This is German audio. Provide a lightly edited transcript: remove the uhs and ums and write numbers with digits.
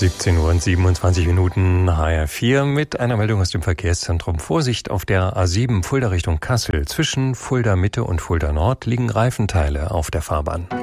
17:27 HR4 mit einer Meldung aus dem Verkehrszentrum. Vorsicht auf der A7 Fulda Richtung Kassel. Zwischen Fulda Mitte und Fulda Nord liegen Reifenteile auf der Fahrbahn.